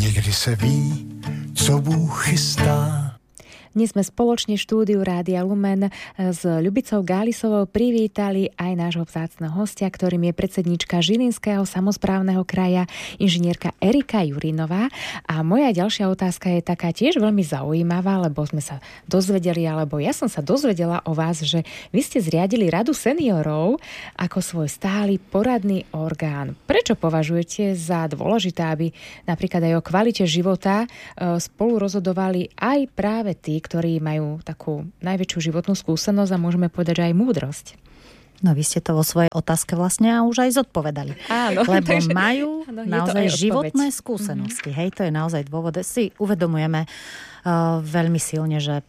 Někdy se ví, co Bůh chystá. Dnes sme spoločne v štúdiu Rádia Lumen s Ľubicou Gálisovou privítali aj nášho vzácneho hostia, ktorým je predsedníčka Žilinského samosprávneho kraja, inžinierka Erika Jurinová. A moja ďalšia otázka je taká tiež veľmi zaujímavá, lebo sme sa dozvedeli, alebo ja som sa dozvedela o vás, že vy ste zriadili Radu seniorov ako svoj stály poradný orgán. Prečo považujete za dôležité, aby napríklad aj o kvalite života spolu rozhodovali aj práve tí, ktorí majú takú najväčšiu životnú skúsenosť a môžeme povedať, že aj múdrosť? No vy ste to vo svojej otázke vlastne už aj zodpovedali. Áno, lebo takže, majú naozaj životné skúsenosti. Hej, to je naozaj dôvod. Si uvedomujeme veľmi silne, že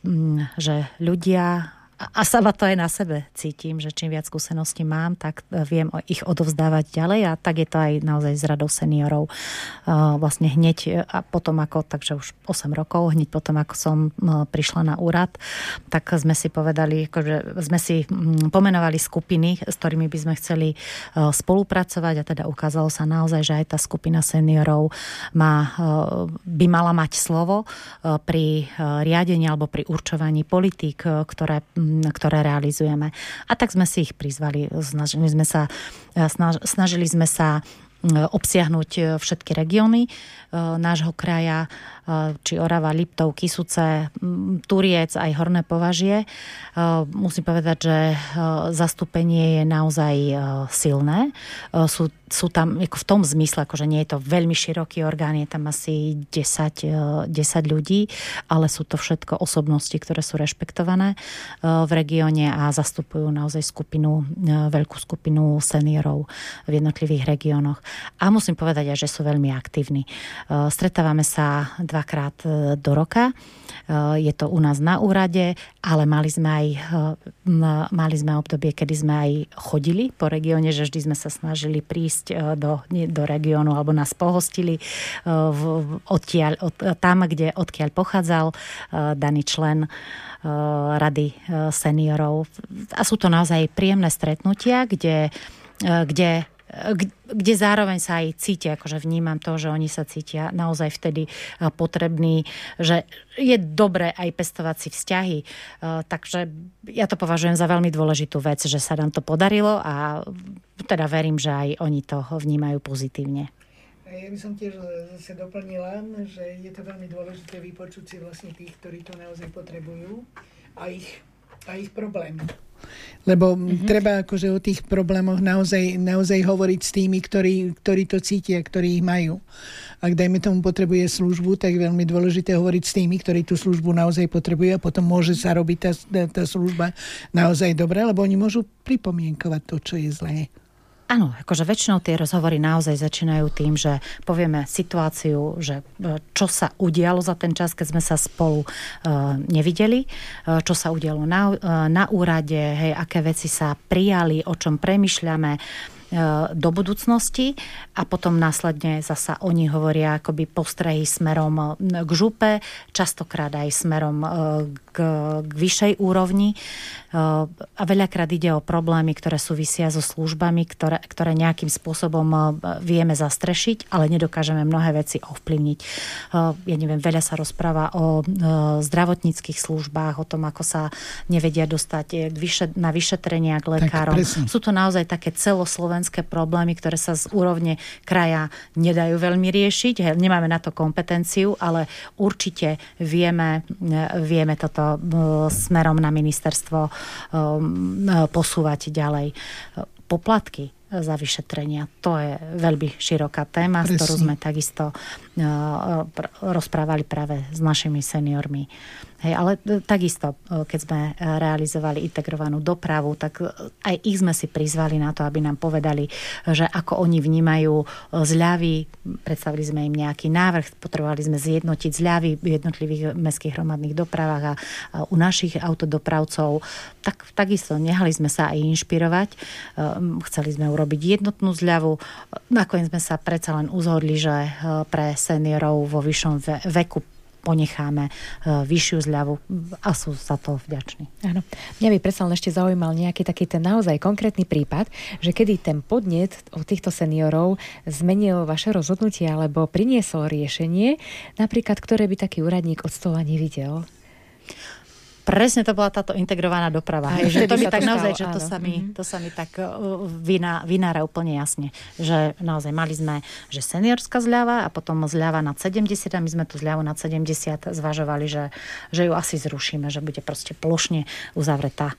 ľudia, a sama to aj na sebe cítim, že čím viac skúseností mám, tak viem ich odovzdávať ďalej a tak je to aj naozaj s Radou seniorov. Vlastne hneď a potom ako, takže už 8 rokov, hneď potom ako som prišla na úrad, tak sme si povedali, že sme si pomenovali skupiny, s ktorými by sme chceli spolupracovať a teda ukázalo sa naozaj, že aj tá skupina seniorov by mala mať slovo pri riadení alebo pri určovaní politík, ktoré realizujeme. A tak sme si ich prizvali. Snažili sme sa obsiahnuť všetky regióny nášho kraja, či Orava, Liptov, Kysuce, Turiec, aj Horné Považie. Musím povedať, že zastúpenie je naozaj silné. Sú tam v tom zmysle, akože nie je to veľmi široký orgán, je tam asi 10 ľudí, ale sú to všetko osobnosti, ktoré sú rešpektované v regióne a zastupujú naozaj veľkú skupinu seniorov v jednotlivých regiónoch. A musím povedať aj, že sú veľmi aktívni. Stretávame sa 2-krát do roka. Je to u nás na úrade, ale mali sme obdobie, kedy sme aj chodili po regióne, že vždy sme sa snažili prísť do regiónu alebo nás pohostili odkiaľ pochádzal daný člen Rady seniorov. A sú to naozaj príjemné stretnutia, kde zároveň sa aj cítia, akože vnímam to, že oni sa cítia naozaj vtedy potrební, že je dobré aj pestovať si vzťahy. Takže ja to považujem za veľmi dôležitú vec, že sa nám to podarilo a teda verím, že aj oni to vnímajú pozitívne. Ja by som tiež zase doplnila, že je to veľmi dôležité vypočuť si vlastne tých, ktorí to naozaj potrebujú a ich problémy. Lebo treba akože o tých problémoch naozaj hovoriť s tými, ktorí to cítia, ktorí ich majú. Ak dajme tomu potrebuje službu, tak je veľmi dôležité hovoriť s tými, ktorí tú službu naozaj potrebujú a potom môže sa robiť tá služba naozaj dobre, lebo oni môžu pripomienkovať to, čo je zlé. Áno, akože väčšinou tie rozhovory naozaj začínajú tým, že povieme situáciu, že čo sa udialo za ten čas, keď sme sa spolu nevideli, čo sa udialo na úrade, hej, aké veci sa prijali, o čom premýšľame do budúcnosti a potom následne zasa oni hovoria akoby postrehy smerom k župe, častokrát aj smerom k vyššej úrovni a veľakrát ide o problémy, ktoré súvisia so službami, ktoré nejakým spôsobom vieme zastrešiť, ale nedokážeme mnohé veci ovplyvniť. Ja neviem, veľa sa rozpráva o zdravotníckych službách, o tom, ako sa nevedia dostať na vyšetrenia k lekárom. Sú to naozaj také celoslovenské problémy, ktoré sa z úrovne kraja nedajú veľmi riešiť. Nemáme na to kompetenciu, ale určite vieme toto smerom na ministerstvo posúvať ďalej. Poplatky za vyšetrenia. To je veľmi široká téma, s ktorou sme takisto rozprávali práve s našimi seniormi. Hej, ale takisto, keď sme realizovali integrovanú dopravu, tak aj ich sme si prizvali na to, aby nám povedali, že ako oni vnímajú zľavy. Predstavili sme im nejaký návrh, potrebovali sme zjednotiť zľavy v jednotlivých mestských hromadných dopravách a u našich autodopravcov. Takisto nehali sme sa aj inšpirovať. Chceli sme urobiť jednotnú zľavu. Nakoniec sme sa predsa len uzhodli, že pre seniorov vo vyššom veku ponecháme vyššiu zľavu a sú za to vďační. Áno. Mňa by predsa len ešte zaujímal nejaký taký ten naozaj konkrétny prípad, že kedy ten podnet od týchto seniorov zmenil vaše rozhodnutie alebo priniesol riešenie, napríklad, ktoré by taký úradník od stola nevidel. Presne to bola táto integrovaná doprava. Aj, že to mi tak stalo, naozaj, že to sa mi tak vynára úplne jasne. Že naozaj mali sme, že seniorská zľava a potom zľava nad 70 a my sme tú zľavu nad 70 zvažovali, že ju asi zrušíme, že bude proste plošne uzavretá,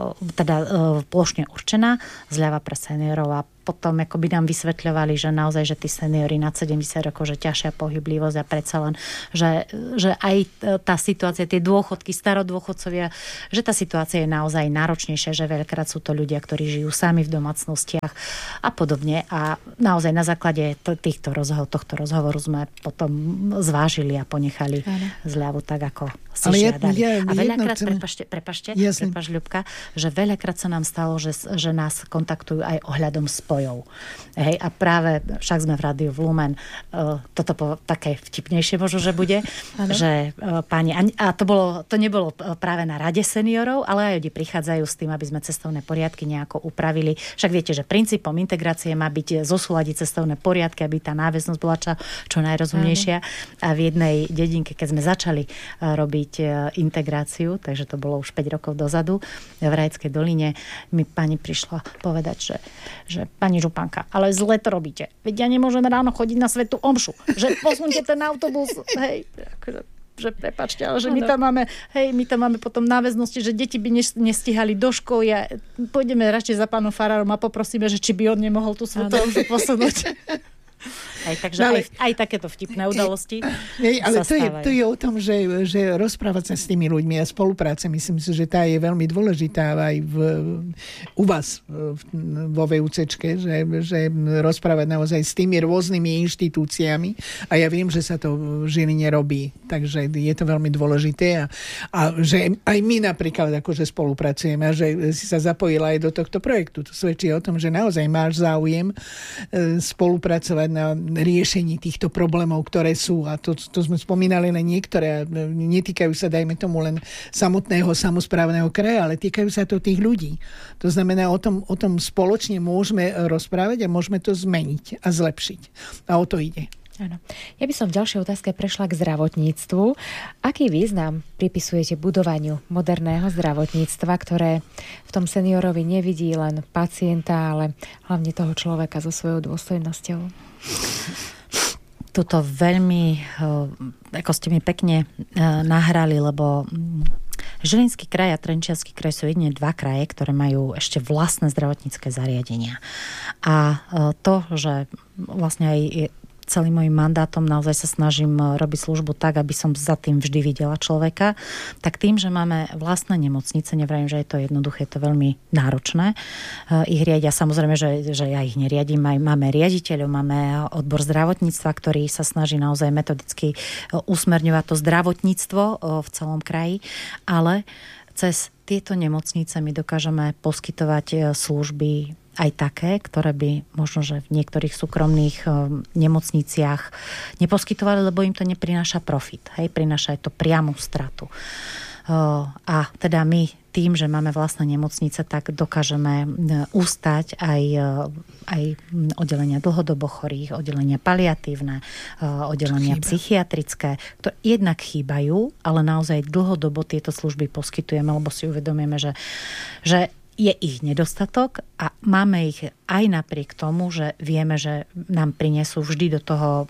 plošne určená zľava pre seniorov a potom akoby nám vysvetľovali, že naozaj, že tí seniori nad 70 rokov, že ťažšia pohyblivosť a predsa len, že aj tá situácia, tie dôchodky, starodôchodcovia, že tá situácia je naozaj náročnejšia, že veľakrát sú to ľudia, ktorí žijú sami v domácnostiach a podobne. A naozaj na základe tohto rozhovoru sme potom zvážili a ponechali zľavu tak, ako si žiadali. A veľakrát, prepáčte, Ľubka, že veľakrát sa nám stalo, že nás kontaktujú aj ohľadom spojov. Hej, a práve však sme v rádiu v Lumen, toto také vtipnejšie možno, že bude, že páni, a to nebolo práve na rade seniorov, ale aj oni prichádzajú s tým, aby sme cestovné poriadky nejako upravili. Však viete, že princípom integrácie má byť zosúladiť cestovné poriadky, aby tá náväznosť bola čo najrozumnejšia. A v jednej dedinke, keď sme začali robiť integráciu, takže to bolo už 5 rokov dozadu, v Rajskej doline, mi pani prišla povedať, že pani županka, ale zle to robíte. Veď ja nemôžem ráno chodiť na svätú omšu. Že posunte ten autobus. Hej, že prepáčte, ale že my tam máme potom náväznosti, že deti by nestihali do škôl. Pôjdeme radšej za pánom farárom a poprosíme, že či by on nemohol tú svätú omšu posunúť. Takže aj takéto vtipné udalosti ale sa stávajú. To je o tom, že rozprávať sa s tými ľuďmi a spolupráca, myslím si, že tá je veľmi dôležitá aj u vás vo VUCčke, že rozprávať naozaj s tými rôznymi inštitúciami a ja viem, že sa to v Žiline robí, takže je to veľmi dôležité a že aj my napríklad akože spolupracujeme a že si sa zapojila aj do tohto projektu. To svedčí o tom, že naozaj máš záujem spolupracovať na riešení týchto problémov, ktoré sú. A to sme spomínali len niektoré. Netýkajú sa, dajme tomu, len samotného samosprávneho kraja, ale týkajú sa to tých ľudí. To znamená, o tom spoločne môžeme rozprávať a môžeme to zmeniť a zlepšiť. A o to ide. Áno. Ja by som v ďalšej otázke prešla k zdravotníctvu. Aký význam pripisujete budovaniu moderného zdravotníctva, ktoré v tom seniorovi nevidí len pacienta, ale hlavne toho človeka so svojou dôstojnosťou? Tuto veľmi, ako ste mi pekne nahrali, lebo Žilinský kraj a Trenčiansky kraj sú jedine 2 kraje, ktoré majú ešte vlastné zdravotnícke zariadenia. A to, že vlastne aj celým mojim mandátom naozaj sa snažím robiť službu tak, aby som za tým vždy videla človeka, tak tým, že máme vlastné nemocnice, nevrajím, že je to jednoduché, je to veľmi náročné. Ich riadia, samozrejme, že ja ich neriadím, aj máme riaditeľov, máme odbor zdravotníctva, ktorý sa snaží naozaj metodicky usmerňovať to zdravotníctvo v celom kraji, ale cez tieto nemocnice my dokážeme poskytovať služby aj také, ktoré by možno, že v niektorých súkromných nemocniciach neposkytovali, lebo im to neprináša profit. Prináša aj to priamu stratu. A teda my tým, že máme vlastné nemocnice, tak dokážeme ustať aj oddelenia dlhodobo chorých, oddelenia paliatívne, oddelenia psychiatrické, ktoré jednak chýbajú, ale naozaj dlhodobo tieto služby poskytujeme, lebo si uvedomíme, že je ich nedostatok a máme ich aj napriek tomu, že vieme, že nám prinesú vždy do toho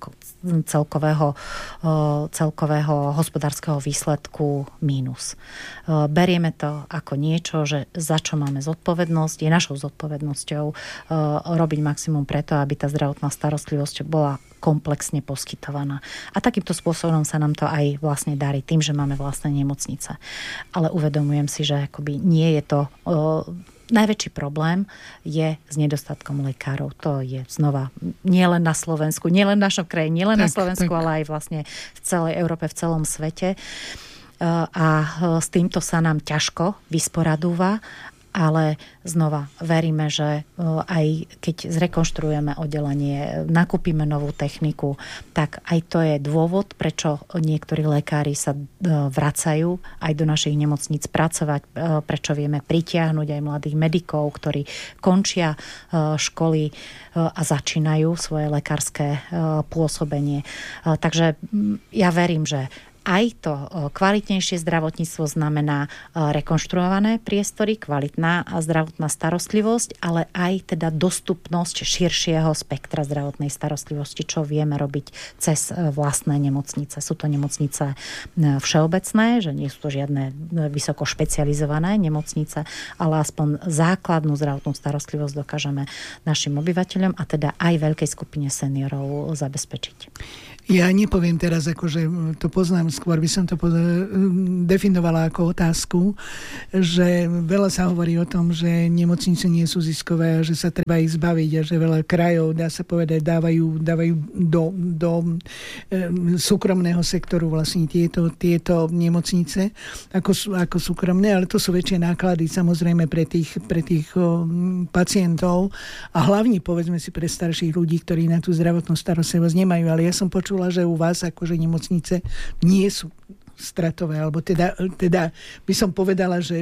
celkového hospodárskeho výsledku mínus. Berieme to ako niečo, že za čo máme zodpovednosť, je našou zodpovednosťou robiť maximum preto, aby tá zdravotná starostlivosť bola komplexne poskytovaná. A takýmto spôsobom sa nám to aj vlastne darí tým, že máme vlastné nemocnice. Ale uvedomujem si, že akoby nie je to... Najväčší problém je s nedostatkom lekárov. To je znova nielen na Slovensku, nielen v našom kraji, nielen na Slovensku, ale aj vlastne v celej Európe, v celom svete. A s týmto sa nám ťažko vysporadúva. ale znova veríme, že aj keď zrekonštruujeme oddelenie, nakúpime novú techniku, tak aj to je dôvod, prečo niektorí lekári sa vracajú aj do našich nemocníc pracovať, prečo vieme pritiahnuť aj mladých medikov, ktorí končia školy a začínajú svoje lekárske pôsobenie. Takže ja verím, že aj to kvalitnejšie zdravotníctvo znamená rekonštruované priestory, kvalitná zdravotná starostlivosť, ale aj teda dostupnosť širšieho spektra zdravotnej starostlivosti, čo vieme robiť cez vlastné nemocnice. Sú to nemocnice všeobecné, že nie sú to žiadne vysoko špecializované nemocnice, ale aspoň základnú zdravotnú starostlivosť dokážeme našim obyvateľom a teda aj veľkej skupine seniorov zabezpečiť. Ja nepoviem teraz, akože to poznám, skôr by som to definovala ako otázku, že veľa sa hovorí o tom, že nemocnice nie sú ziskové a že sa treba ich zbaviť a že veľa krajov, dá sa povedať, dávajú do súkromného sektoru vlastne tieto nemocnice ako súkromné, ale to sú väčšie náklady samozrejme pre tých pacientov a hlavne povedzme si pre starších ľudí, ktorí na tú zdravotnú starostlivosť nemajú. Ale ja som počula, že u vás akože nemocnice nie sú stratové, alebo teda by som povedala, že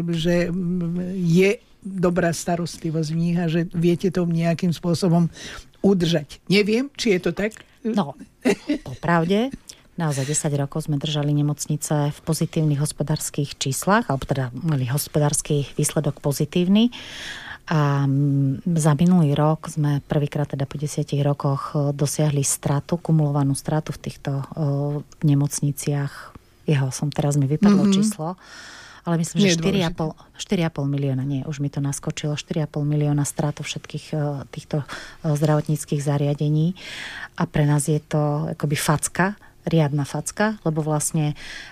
je dobrá starostlivosť v nich a že viete to nejakým spôsobom udržať. Neviem, či je to tak? No, popravde. Naozaj 10 rokov sme držali nemocnice v pozitívnych hospodárskych číslach, alebo teda mali hospodársky výsledok pozitívny. A za minulý rok sme prvýkrát teda po 10 rokoch dosiahli stratu, kumulovanú stratu v týchto nemocniciach. Som teraz mi vypadlo číslo, ale myslím, že 4,5 milióna, nie, už mi to naskočilo, 4,5 milióna stratu všetkých týchto zdravotníckych zariadení. A pre nás je to akoby facka, riadna facka, lebo vlastne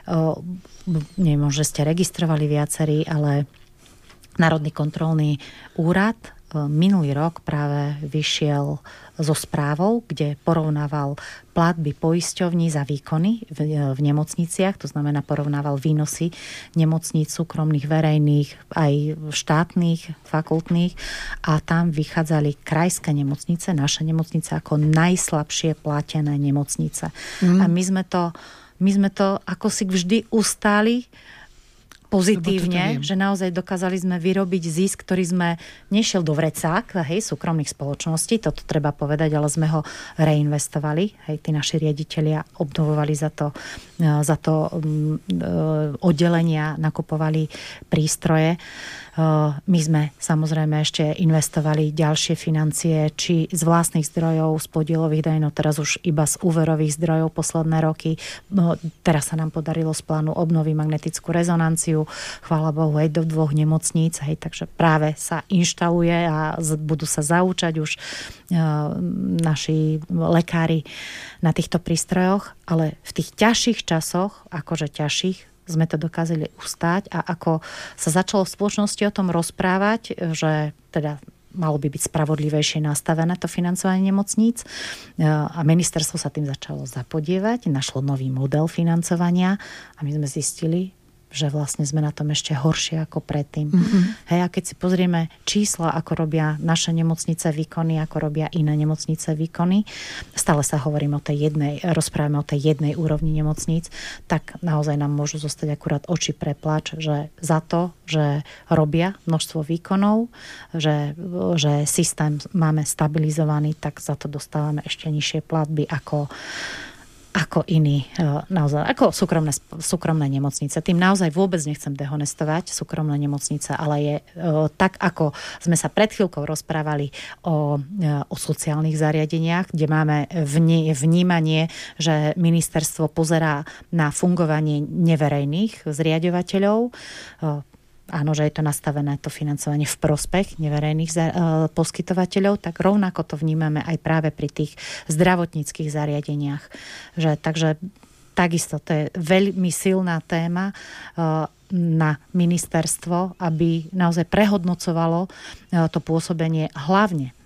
neviem, že ste registrovali viacerí, ale Národný kontrolný úrad minulý rok práve vyšiel so správou, kde porovnával platby poisťovní za výkony v nemocniciach, to znamená porovnával výnosy nemocníc súkromných, verejných, aj štátnych, fakultných a tam vychádzali krajské nemocnice, naše nemocnice ako najslabšie platené nemocnice. A my sme to ako si vždy ustáli pozitívne, že naozaj dokázali sme vyrobiť zisk, ktorý sme nešiel do vrecák, súkromných spoločností, toto treba povedať, ale sme ho reinvestovali. Tí naši riaditelia obnovovali za to oddelenia, nakupovali prístroje. My sme samozrejme ešte investovali ďalšie financie, či z vlastných zdrojov, z podielových daní, teraz už iba z úverových zdrojov posledné roky. Teraz sa nám podarilo z plánu obnovy magnetickú rezonanciu, chvála Bohu, aj do 2 nemocníc, takže práve sa inštaluje a budú sa zaučať už naši lekári na týchto prístrojoch, ale v tých ťažších časoch, akože ťažších, sme to dokázali ustáť a ako sa začalo v spoločnosti o tom rozprávať, že teda malo by byť spravodlivejšie nastavené to financovanie nemocníc a ministerstvo sa tým začalo zapodievať, našlo nový model financovania a my sme zistili, že vlastne sme na tom ešte horšie ako predtým. A keď si pozrieme čísla, ako robia naše nemocnice výkony, ako robia iné nemocnice výkony, stále sa rozprávame o tej jednej úrovni nemocníc, tak naozaj nám môžu zostať akurát oči pre plač, že za to, že robia množstvo výkonov, že systém máme stabilizovaný, tak za to dostávame ešte nižšie platby ako iní, naozaj, ako súkromné nemocnice. Tým naozaj vôbec nechcem dehonestovať súkromné nemocnice, ale je tak, ako sme sa pred chvíľkou rozprávali o sociálnych zariadeniach, kde máme vnímanie, že ministerstvo pozerá na fungovanie neverejných zriaďovateľov. Áno, že je to nastavené to financovanie v prospech neverejných poskytovateľov, tak rovnako to vnímame aj práve pri tých zdravotníckych zariadeniach. Takže takisto to je veľmi silná téma na ministerstvo, aby naozaj prehodnocovalo to pôsobenie hlavne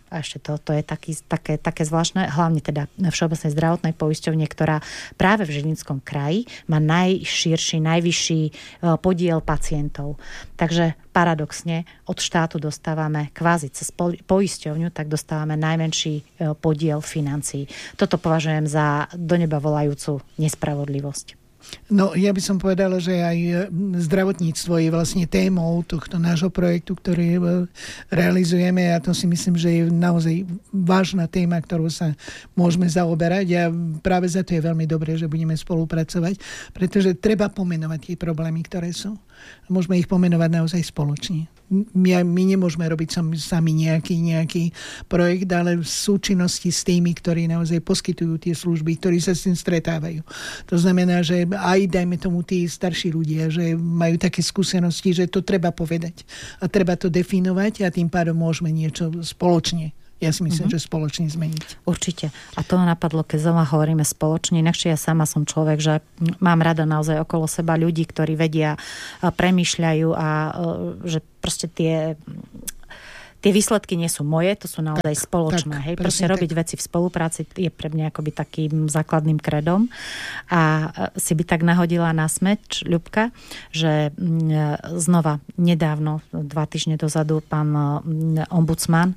a ešte to je také zvláštne, hlavne teda Všeobecnej zdravotnej poisťovne, ktorá práve v Žilinskom kraji má najvyšší podiel pacientov. Takže paradoxne od štátu dostávame kvázi cez poisťovňu, tak dostávame najmenší podiel financií. Toto považujem za do neba volajúcu nespravodlivosť. No, ja by som povedala, že aj zdravotníctvo je vlastne témou tohto nášho projektu, ktorý realizujeme a to si myslím, že je naozaj vážna téma, ktorú sa môžeme zaoberať a práve za to je veľmi dobré, že budeme spolupracovať, pretože treba pomenovať tie problémy, ktoré sú. Môžeme ich pomenovať naozaj spoločne. My nemôžeme robiť sami nejaký projekt, ale v súčinnosti s tými, ktorí naozaj poskytujú tie služby, ktorí sa s tým stretávajú. To znamená, že aj dajme tomu tí starší ľudia, že majú také skúsenosti, že to treba povedať a treba to definovať a tým pádom môžeme niečo spoločne. Ja si myslím, že spoločne zmeniť. Určite. A to ma napadlo, keď znova hovoríme spoločne. Inakšie ja sama som človek, že mám rada naozaj okolo seba ľudí, ktorí vedia, premýšľajú a že proste tie výsledky nie sú moje, to sú naozaj spoločné. Hej? Proste robiť veci v spolupráci je pre mňa akoby takým základným kredom. A si by tak nahodila na smeč, Ľubka, že znova nedávno, 2 týždne dozadu, pán ombudsman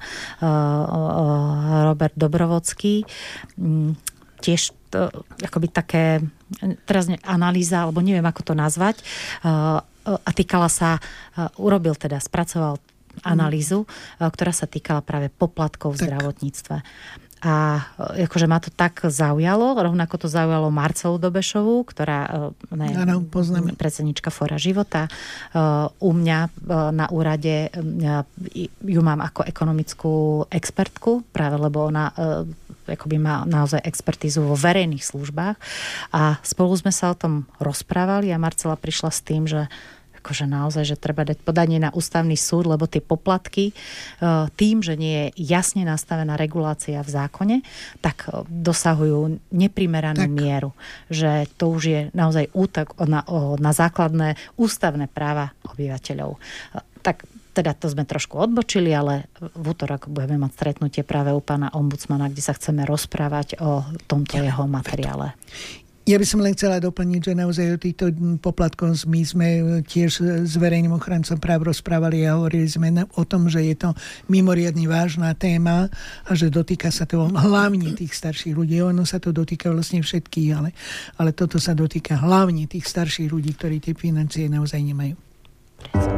Robert Dobrovodský tiež akoby také, teraz analýza, alebo neviem, ako to nazvať, a týkala sa, spracoval analýzu, ktorá sa týkala práve poplatkov v zdravotníctve. A akože ma to tak zaujalo, rovnako to zaujalo Marcelu Dobešovú, ktorá je predsednička Fóra života. U mňa na úrade ju mám ako ekonomickú expertku, práve lebo ona akoby má naozaj expertízu vo verejných službách. A spolu sme sa o tom rozprávali a Marcela prišla s tým, že akože naozaj, že treba dať podanie na ústavný súd, lebo tie poplatky tým, že nie je jasne nastavená regulácia v zákone, tak dosahujú neprimeranú mieru. Že to už je naozaj útok na základné ústavné práva obyvateľov. Tak teda to sme trošku odbočili, ale v útorok budeme mať stretnutie práve u pána ombudsmana, kde sa chceme rozprávať o tomto jeho materiále. Ja by som len chcela doplniť, že naozaj o týchto poplatkoch my sme tiež s verejným ochrancom práv rozprávali a hovorili sme o tom, že je to mimoriadne vážna téma a že dotýka sa to hlavne tých starších ľudí. Ono sa to dotýka vlastne všetkých, ale toto sa dotýka hlavne tých starších ľudí, ktorí tie financie naozaj nemajú.